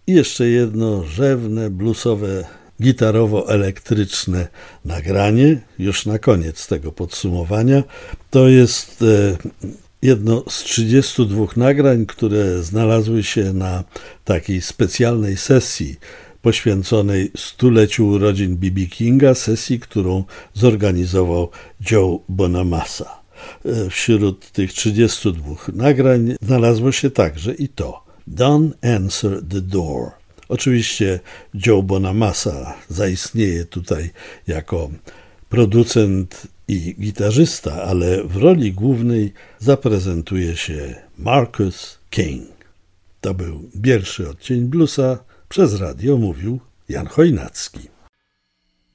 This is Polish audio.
I jeszcze jedno rzewne, bluesowe, gitarowo-elektryczne nagranie, już na koniec tego podsumowania. To jest jedno z 32 nagrań, które znalazły się na takiej specjalnej sesji poświęconej stuleciu urodzin B.B. Kinga, sesji, którą zorganizował Joe Bonamassa. Wśród tych 32 nagrań znalazło się także i to Don't Answer the Door. Oczywiście Joe Bonamassa zaistnieje tutaj jako producent i gitarzysta, ale w roli głównej zaprezentuje się Marcus King. To był pierwszy odcień bluesa. Przez radio mówił Jan Chojnacki.